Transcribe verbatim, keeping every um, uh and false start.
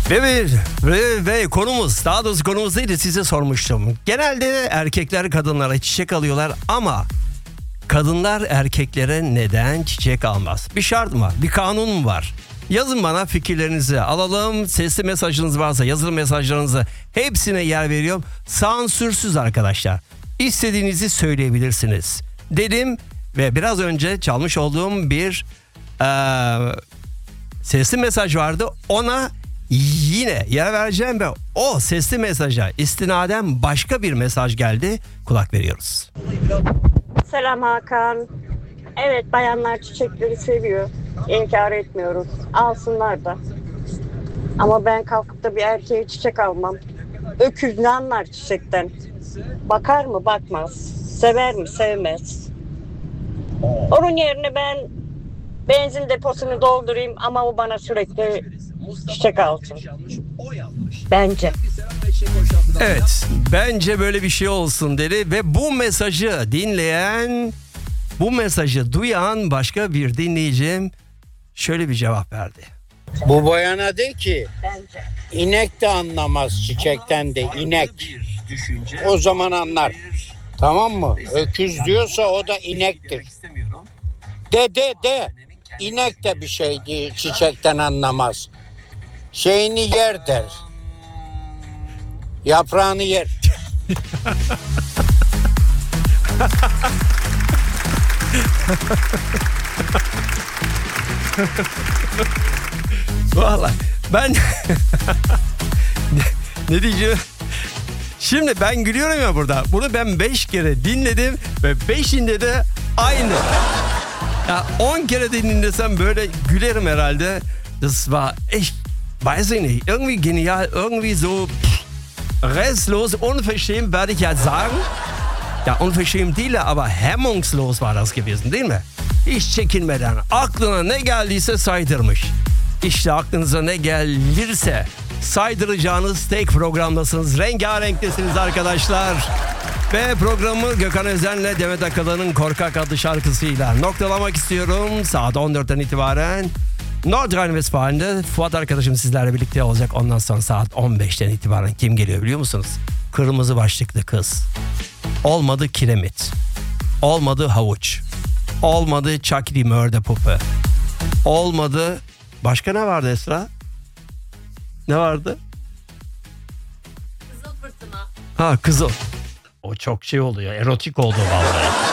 Ve, ve, ve, ve konumuz, daha doğrusu konumuz neydi size sormuştum. Genelde erkekler kadınlara çiçek alıyorlar ama kadınlar erkeklere neden çiçek almaz? Bir şart mı? Bir kanun mu var? Yazın bana, fikirlerinizi alalım. Sesli mesajınız varsa, yazılı mesajlarınızı hepsine yer veriyorum. Sansürsüz arkadaşlar. İstediğinizi söyleyebilirsiniz dedim ve biraz önce çalmış olduğum bir ee, sesli mesaj vardı. Ona yine yer vereceğim ve o sesli mesaja istinaden başka bir mesaj geldi. Kulak veriyoruz. Selam Hakan. Evet, bayanlar çiçekleri seviyor. İnkar etmiyoruz. Alsınlar da. Ama ben kalkıp da bir erkeğe çiçek almam. Öküz ne anlar çiçekten? Bakar mı? Bakmaz. Sever mi? Sevmez. Onun yerine ben benzin deposunu doldurayım ama o bana sürekli çiçek alsın. Bence. Evet, bence böyle bir şey olsun dedi ve bu mesajı dinleyen, bu mesajı duyan başka bir dinleyicim şöyle bir cevap verdi. Bu bayana de ki Bence. inek de anlamaz çiçekten de, inek. O zaman anlar. Tamam mı? Öküz diyorsa o da inektir. De de de. İnek de bir şey değil, çiçekten anlamaz. Şeyini yer der. Yaprağını yer. Vallahi ben ne, ne diyeceğim? Şimdi ben gülüyorum ya burada. Bunu ben beş kere dinledim ve beşinde de aynı. Ya on kere dinlesem böyle gülerim herhalde. Das war echt, weiß ich nicht, irgendwie genial, irgendwie so pff, restlos, unverschämt werde ich ja sagen. Ya unverschämt değil ama hemmungslos war das gewesen, değil mi? Hiç çekinmeden aklına ne geldiyse saydırmış. İşte aklınıza ne gelirse saydıracağınız tek programdasınız. Rengarenktesiniz arkadaşlar. Ve programı Gökhan Özen'le Demet Akalın'ın Korkak adlı şarkısıyla noktalamak istiyorum. Saat on dörtten itibaren Nordrhein-Westfalen'de Fuat arkadaşım sizlerle birlikte olacak. Ondan sonra saat on beşten itibaren kim geliyor biliyor musunuz? Kırmızı başlıklı kız. Olmadı kiremit. Olmadı havuç. Olmadı Chucky Mörderpuppe. Olmadı. Başka ne vardı Esra? Ne vardı? Kızıl fırtına. Ha, kızıl. O çok şey oldu ya, erotik oldu vallahi.